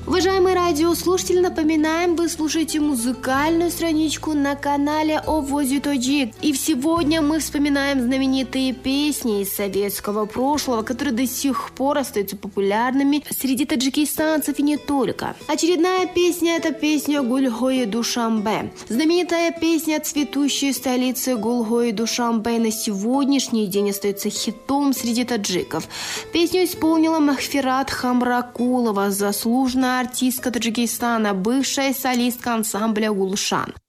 Уважаемые радиослушатели, напоминаем, вы слушаете музыкальную страничку на канале Овози Таджик. И сегодня мы вспоминаем знаменитые песни из советского прошлого, которые до сих пор остаются популярными среди таджикистанцев и не только. Очередная песня – это песня Гульхои Душанбе. Знаменитая песня цветущей столицы Гульхои Душанбе на сегодняшний день остается хитом среди таджиков. Песню исполнила Махфират Хамракулова, заслуженная артистка Таджикистана, бывшая солистка ансамбля «Гулшан».